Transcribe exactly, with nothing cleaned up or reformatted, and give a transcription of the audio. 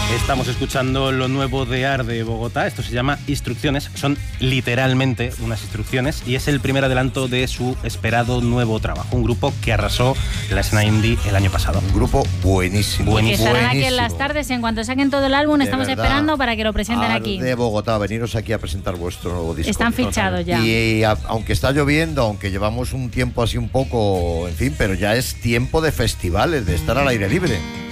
Estamos escuchando lo nuevo de A R de Bogotá. Esto se llama Instrucciones. Son literalmente unas instrucciones y es el primer adelanto de su esperado nuevo trabajo. Un grupo que arrasó la escena indie el año pasado. Un grupo buenísimo. Buenísimo. Que estarán aquí en las tardes. En cuanto saquen todo el álbum, De estamos verdad. esperando para que lo presenten A R aquí. de Bogotá, veniros aquí a presentar vuestro nuevo disco. Están fichados ya. Y a, aunque está lloviendo, aunque llevamos un tiempo así un poco, en fin, pero ya es tiempo de festivales, de estar al aire libre.